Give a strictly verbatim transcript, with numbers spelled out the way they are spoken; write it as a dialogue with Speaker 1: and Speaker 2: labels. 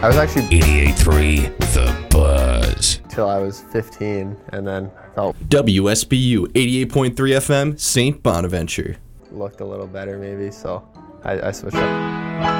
Speaker 1: I was actually
Speaker 2: eighty-eight point three The Buzz.
Speaker 1: till I was fifteen, and then felt
Speaker 3: W S B U eighty-eight point three F M, Saint Bonaventure.
Speaker 1: looked a little better maybe, so I, I switched up.